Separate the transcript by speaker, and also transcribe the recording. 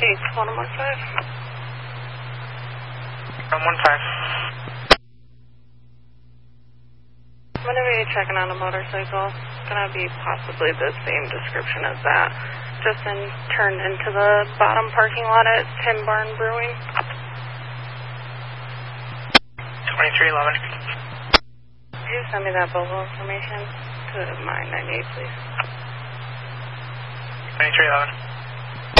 Speaker 1: 8-115.
Speaker 2: 115.
Speaker 1: I'm going to be checking on a motorcycle. It's going to be possibly the same description as that. Just turned into the bottom parking lot at Tin Barn Brewing.
Speaker 2: 2311.
Speaker 1: Could you send me that Volvo information to my 98, please?
Speaker 2: 2311.